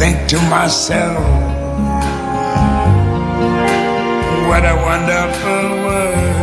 think to myself, what a wonderful world.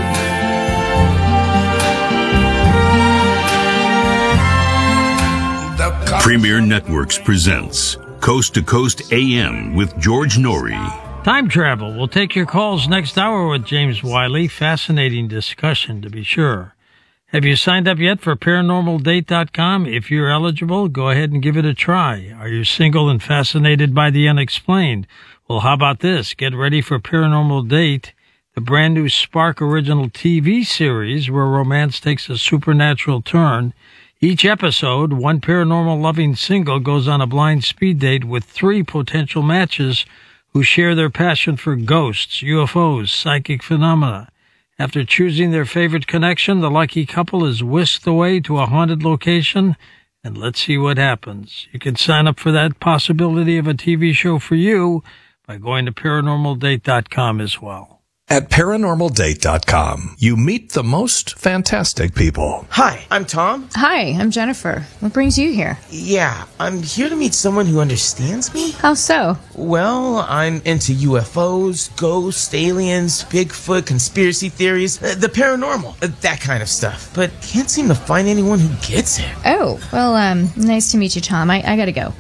Premier Networks presents Coast to Coast AM with George Norrie. Time travel. We'll take your calls next hour with James Wiley. Fascinating discussion, to be sure. Have you signed up yet for ParanormalDate.com? If you're eligible, go ahead and give it a try. Are you single and fascinated by the unexplained? Well, how about this? Get ready for Paranormal Date, the brand new Spark original TV series where romance takes a supernatural turn. Each episode, one paranormal-loving single goes on a blind speed date with 3 potential matches who share their passion for ghosts, UFOs, psychic phenomena. After choosing their favorite connection, the lucky couple is whisked away to a haunted location, and let's see what happens. You can sign up for that possibility of a TV show for you by going to ParanormalDate.com as well. At ParanormalDate.com, you meet the most fantastic people. Hi, I'm Tom. Hi, I'm Jennifer. What brings you here? Yeah, I'm here to meet someone who understands me. How so? Well, I'm into UFOs, ghosts, aliens, Bigfoot, conspiracy theories, the paranormal, that kind of stuff. But can't seem to find anyone who gets it. Oh, well, nice to meet you, Tom. I gotta go.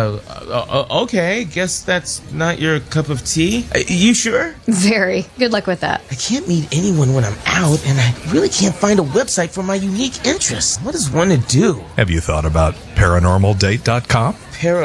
Okay, guess that's not your cup of tea. You sure? Very. Good luck with that. I can't meet anyone when I'm out, and I really can't find a website for my unique interests. What is one to do? Have you thought about ParanormalDate.com?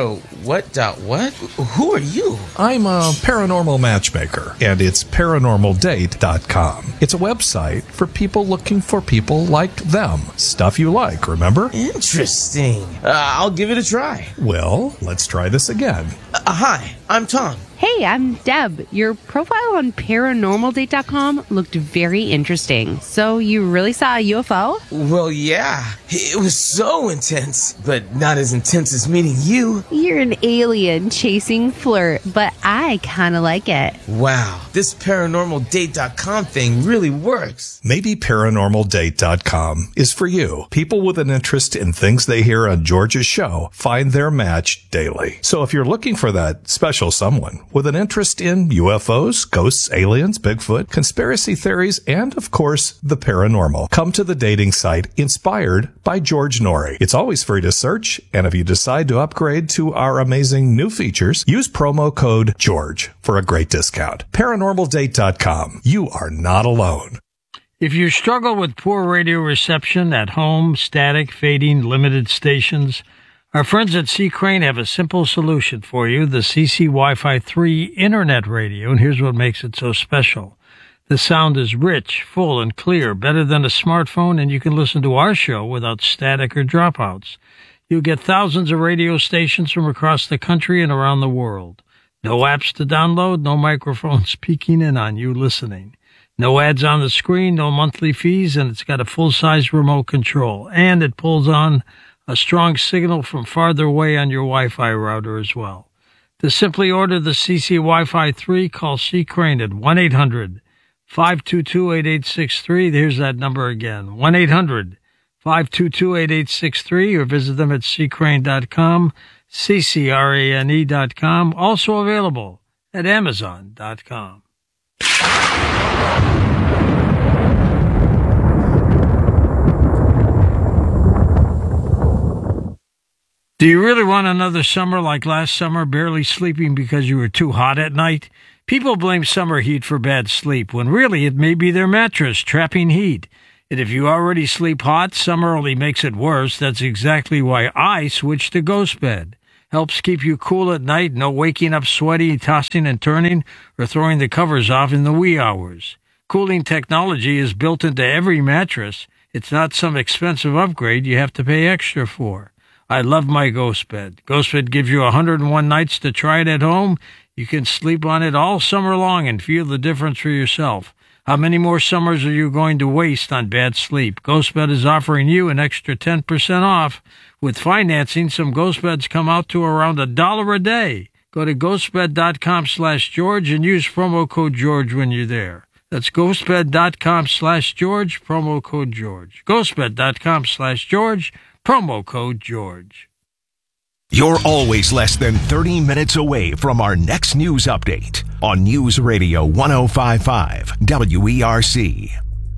What? Who are you? I'm a paranormal matchmaker, and it's ParanormalDate.com. It's a website for people looking for people like them. Stuff you like, remember? Interesting. I'll give it a try. Well, let's try this again. Hi, I'm Tom. Hey, I'm Deb. Your profile on ParanormalDate.com looked very interesting. So you really saw a UFO? Well, yeah. It was so intense, but not as intense as meeting you. You're an alien chasing flirt, but I kind of like it. Wow, this ParanormalDate.com thing really works. Maybe ParanormalDate.com is for you. People with an interest in things they hear on George's show find their match daily. So if you're looking for that special someone with an interest in UFOs, ghosts, aliens, Bigfoot, conspiracy theories, and, of course, the paranormal, come to the dating site inspired by George Norrie. It's always free to search, and if you decide to upgrade to our amazing new features, use promo code GEORGE for a great discount. ParanormalDate.com. You are not alone. If you struggle with poor radio reception at home, static, fading, limited stations, our friends at C. Crane have a simple solution for you, the CC Wi-Fi 3 Internet Radio, and here's what makes it so special. The sound is rich, full, and clear, better than a smartphone, and you can listen to our show without static or dropouts. You'll get thousands of radio stations from across the country and around the world. No apps to download, no microphones peeking in on you listening. No ads on the screen, no monthly fees, and it's got a full-size remote control, and it pulls on a strong signal from farther away on your Wi-Fi router as well. To simply order the CC Wi-Fi 3, call C. Crane at 1-800-522-8863. Here's that number again, 1-800-522-8863, or visit them at ccrane.com, ccrane.com, also available at amazon.com. Do you really want another summer like last summer, barely sleeping because you were too hot at night? People blame summer heat for bad sleep, when really it may be their mattress trapping heat. And if you already sleep hot, summer only makes it worse. That's exactly why I switched to Ghost Bed. Helps keep you cool at night, no waking up sweaty, tossing and turning, or throwing the covers off in the wee hours. Cooling technology is built into every mattress. It's not some expensive upgrade you have to pay extra for. I love my Ghost Bed. Ghost Bed gives you 101 nights to try it at home. You can sleep on it all summer long and feel the difference for yourself. How many more summers are you going to waste on bad sleep? Ghost Bed is offering you an extra 10% off. With financing, some Ghost Beds come out to around $1 a day. Go to ghostbed.com/George and use promo code George when you're there. That's ghostbed.com/George, promo code George. Ghostbed.com/George, promo code George. You're always less than 30 minutes away from our next news update on News Radio 1055 WERC.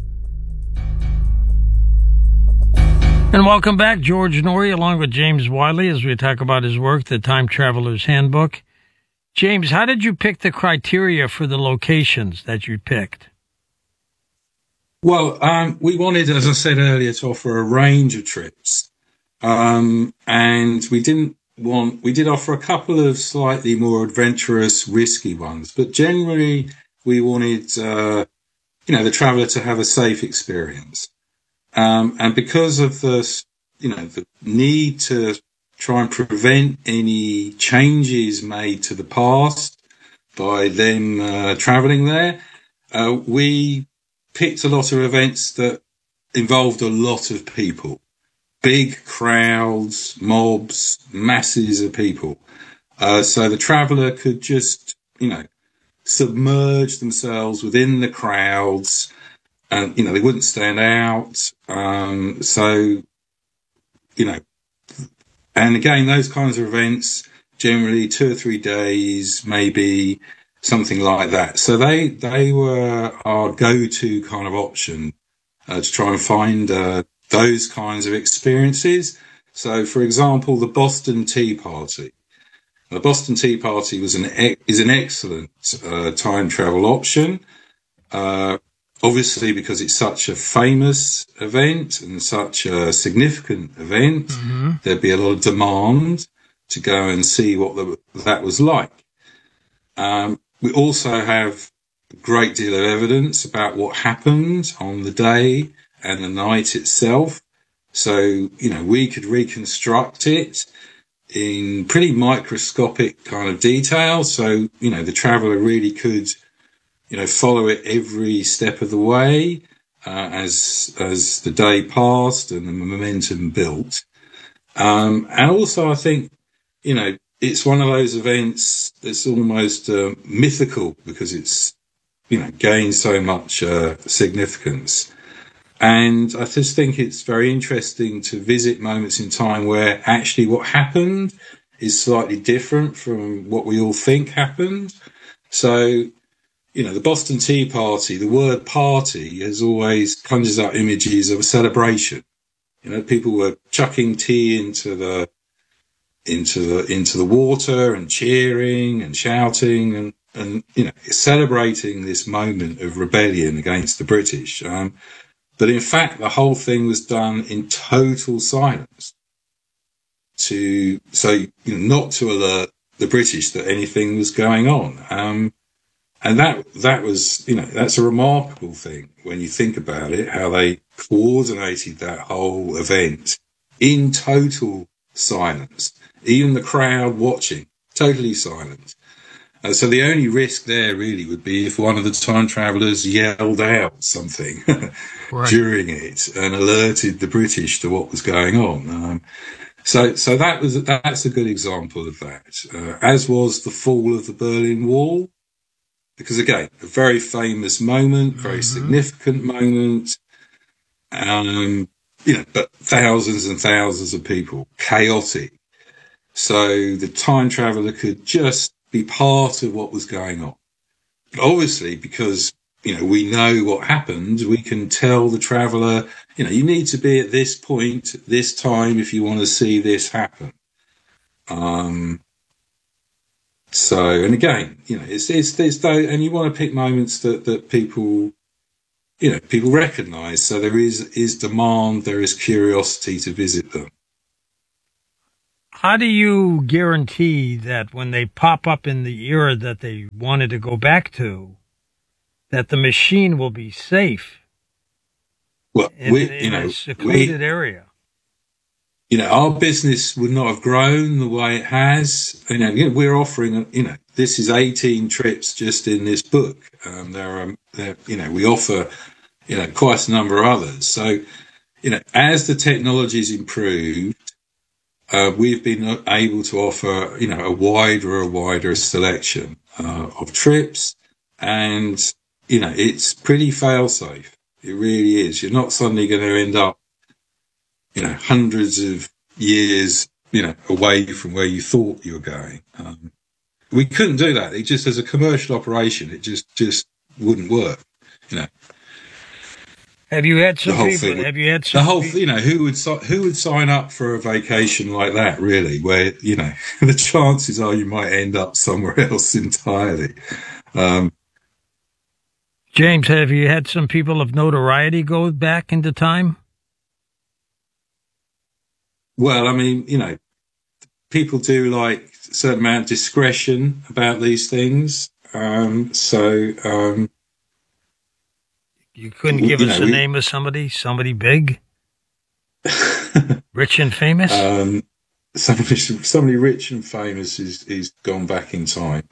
And welcome back, George Norrie, along with James Wiley, as we talk about his work, The Time Traveler's Handbook. James, how did you pick the criteria for the locations that you picked? Well, we wanted, as I said earlier, to offer a range of trips. And we did offer a couple of slightly more adventurous, risky ones, but generally we wanted, the traveler to have a safe experience. And because of the need to try and prevent any changes made to the past by them traveling there, we picked a lot of events that involved a lot of people, big crowds, mobs, masses of people. So the traveler could just, submerge themselves within the crowds and, they wouldn't stand out. And again, those kinds of events, generally 2 or 3 days, maybe something like that. So they were our go-to kind of option to try and find those kinds of experiences. So, for example, the Boston Tea Party. The Boston Tea Party is an excellent time travel option. Obviously, because it's such a famous event and such a significant event, there'd be a lot of demand to go and see what that was like. We also have a great deal of evidence about what happened on the day and the night itself. So, we could reconstruct it in pretty microscopic kind of detail. So, the traveler really could, follow it every step of the way, as the day passed and the momentum built. And also I think, it's one of those events that's almost mythical because it's, gained so much significance. And I just think it's very interesting to visit moments in time where actually what happened is slightly different from what we all think happened. So, the Boston Tea Party, the word party has always conjures up images of a celebration. People were chucking tea into the water and cheering and shouting and celebrating this moment of rebellion against the British. But in fact, the whole thing was done in total silence not to alert the British that anything was going on. And that was, that's a remarkable thing when you think about it, how they coordinated that whole event in total silence. Even the crowd watching, totally silent. So the only risk there really would be if one of the time travelers yelled out something during it and alerted the British to what was going on. So that's a good example of that. As was the fall of the Berlin Wall, because again, a very famous moment, very significant moment. But thousands and thousands of people, chaotic. So the time traveler could just be part of what was going on. But obviously, because, we know what happened, we can tell the traveler, you need to be at this point, at this time, if you want to see this happen. And again, it's those, and you want to pick moments that people, people recognize. So there is demand, there is curiosity to visit them. How do you guarantee that when they pop up in the era that they wanted to go back to, that the machine will be safe? Well, in a secluded area. Our business would not have grown the way it has. We're offering, this is 18 trips just in this book. We offer, quite a number of others. So, as the technology's improved, we've been able to offer, a wider selection of trips, and it's pretty fail-safe. It really is. You're not suddenly going to end up, hundreds of years away from where you thought you were going. We couldn't do that. It just, as a commercial operation, it just wouldn't work. Have you had some people? Who would sign up for a vacation like that? Really, where the chances are you might end up somewhere else entirely. James, have you had some people of notoriety go back into time? Well, I mean, people do like a certain amount of discretion about these things. You couldn't give us the name of somebody big? Rich and famous? Somebody rich and famous is gone back in time.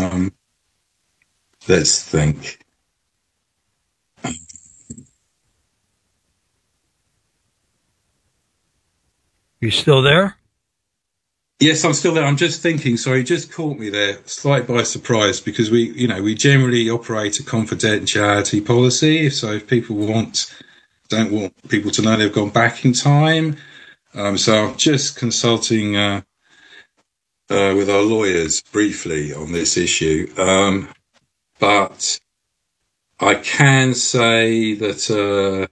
Let's think. You still there? Yes, I'm still there. I'm just thinking. Sorry, you just caught me there, slightly by surprise, because we generally operate a confidentiality policy. So if people don't want people to know they've gone back in time. So I'm just consulting with our lawyers briefly on this issue. But I can say that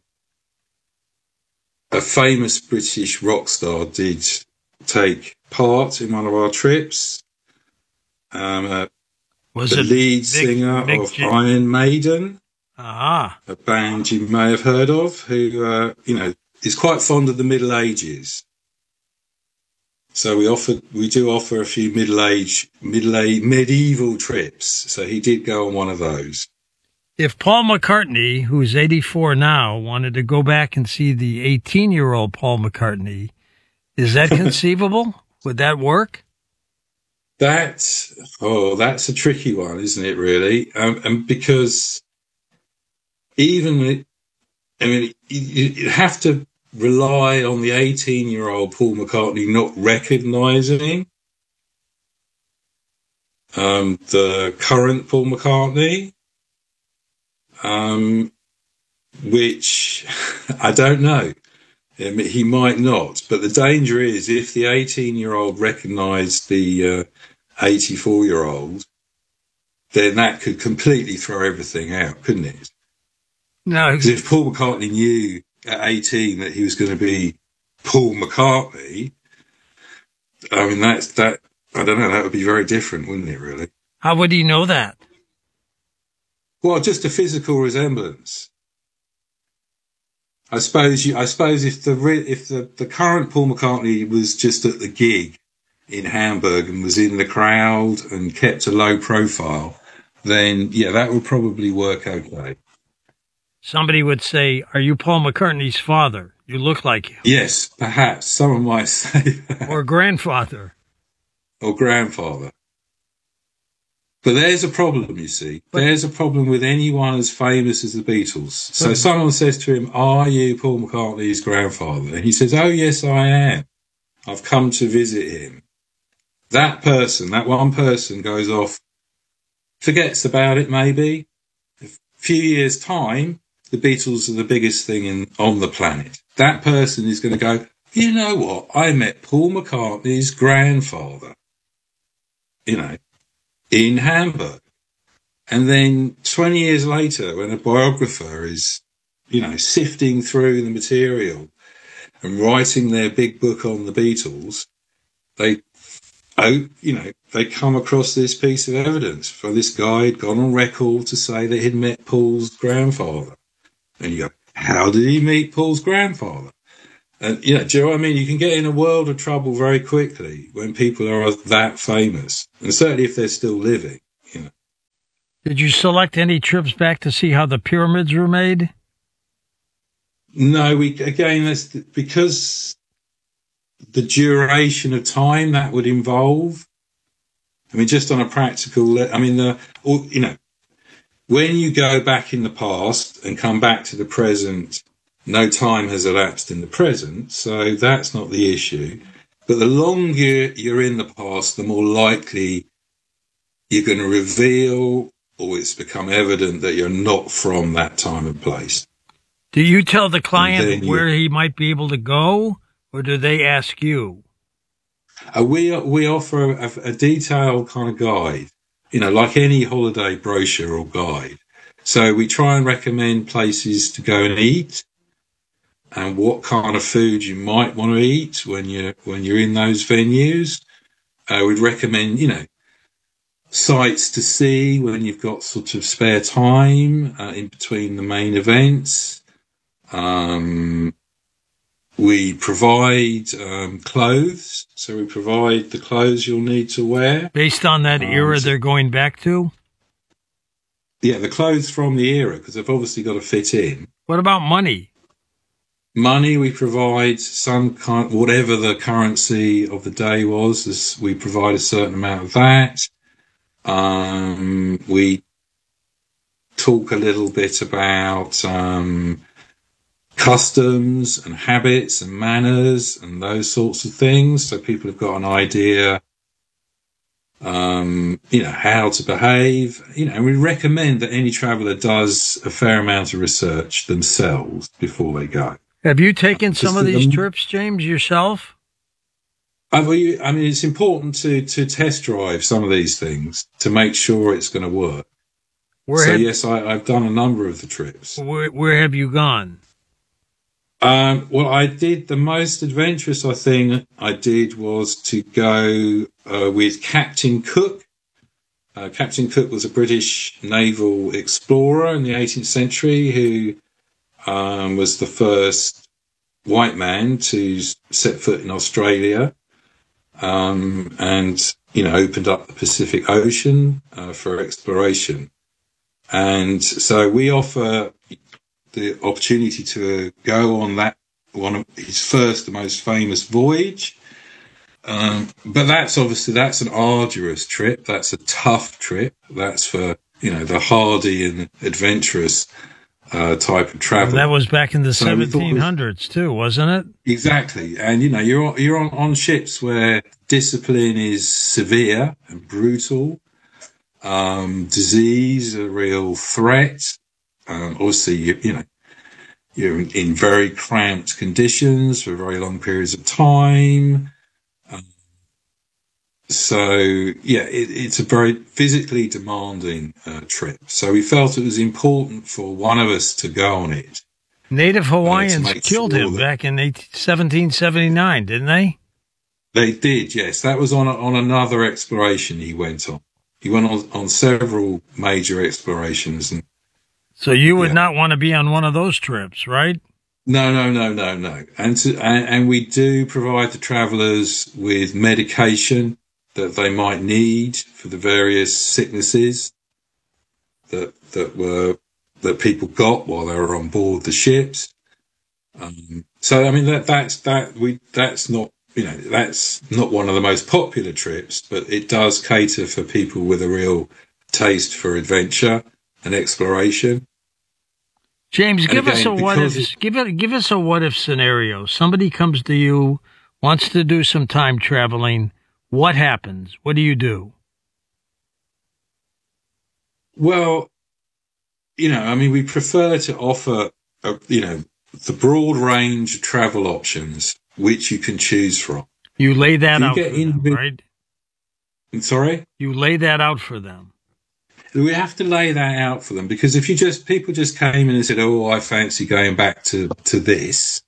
a famous British rock star did take part in one of our trips. Was the lead singer of Iron Maiden, a band you may have heard of, who is quite fond of the Middle Ages. So we do offer a few medieval trips. So he did go on one of those. If Paul McCartney, who's 84 now, wanted to go back and see the 18-year-old Paul McCartney, is that conceivable? Would that work? That's a tricky one, isn't it, really? And because you have to rely on the 18-year-old Paul McCartney not recognising the current Paul McCartney, which I don't know. He might not, but the danger is if the 18-year-old recognised the 84-year-old, then that could completely throw everything out, couldn't it? No, because if Paul McCartney knew at 18 that he was going to be Paul McCartney, I mean, I don't know, that would be very different, wouldn't it, really? How would he know that? Well, just a physical resemblance. I suppose if the current Paul McCartney was just at the gig in Hamburg and was in the crowd and kept a low profile, then yeah, that would probably work okay. Somebody would say, "Are you Paul McCartney's father? You look like him." Yes, perhaps someone might say that. Or grandfather. Or grandfather. But there's a problem, you see. There's a problem with anyone as famous as the Beatles. So someone says to him, "Are you Paul McCartney's grandfather?" And he says, "Oh, yes, I am. I've come to visit him." That one person goes off, forgets about it maybe. A few years' time, the Beatles are the biggest thing on the planet. That person is going to go, "You know what? I met Paul McCartney's grandfather, in Hamburg." And then 20 years later, when a biographer is, sifting through the material and writing their big book on the Beatles, they come across this piece of evidence for this guy had gone on record to say that he'd met Paul's grandfather. And you go, how did he meet Paul's grandfather? And, do you know what I mean? You can get in a world of trouble very quickly when people are that famous. And certainly if they're still living, Did you select any trips back to see how the pyramids were made? No, that's because the duration of time that would involve. I mean, just on a practical, when you go back in the past and come back to the present, no time has elapsed in the present, so that's not the issue. But the longer you're in the past, the more likely you're going to reveal or it's become evident that you're not from that time and place. Do you tell the client where he might be able to go, or do they ask you? We offer a detailed kind of guide, like any holiday brochure or guide. So we try and recommend places to go and eat, and what kind of food you might want to eat when you're in those venues. We'd recommend, sites to see when you've got sort of spare time in between the main events. We provide clothes, so we provide the clothes you'll need to wear. Based on that era they're going back to? Yeah, the clothes from the era, because they've obviously got to fit in. What about money? Money, we provide some kind, whatever the currency of the day was, we provide a certain amount of that. We talk a little bit about customs and habits and manners and those sorts of things, so people have got an idea, how to behave. And we recommend that any traveller does a fair amount of research themselves before they go. Have you taken some of these trips, James, yourself? It's important to test drive some of these things to make sure it's going to work. Yes, I've done a number of the trips. Where have you gone? Well, I did the most adventurous thing I did was to go with Captain Cook. Captain Cook was a British naval explorer in the 18th century who was the first white man to set foot in Australia, and opened up the Pacific Ocean for exploration. And so we offer the opportunity to go on that one of his first, the most famous voyage. But that's an arduous trip. That's a tough trip. That's for, the hardy and adventurous type of travel. That was back in the 1700s too, wasn't it? Exactly. And, you're on ships where discipline is severe and brutal. Disease, a real threat. Obviously, you're in very cramped conditions for very long periods of time. It's a very physically demanding trip. So we felt it was important for one of us to go on it. Native Hawaiians killed him back in 1779, didn't they? They did, yes. That was on another exploration he went on. He went on several major explorations. So you would not want to be on one of those trips, right? No. And we do provide the travellers with medication that they might need for the various sicknesses that people got while they were on board the ships. That's not one of the most popular trips, but it does cater for people with a real taste for adventure and exploration. James, give us a what if scenario. Somebody comes to you, wants to do some time traveling. What happens? What do you do? Well, we prefer to offer, the broad range of travel options which you can choose from. You lay that out for them, right? Sorry? You lay that out for them. We have to lay that out for them, because if people just came in and said, "Oh, I fancy going back to this,"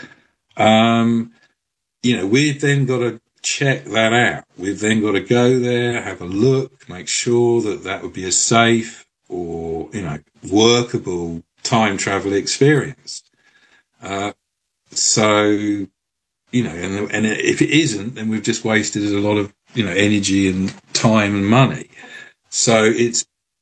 we've then got to check that out. We've then got to go there, have a look, make sure that would be a safe or workable time travel experience. And if it isn't, then we've just wasted a lot of energy and time and money. So it's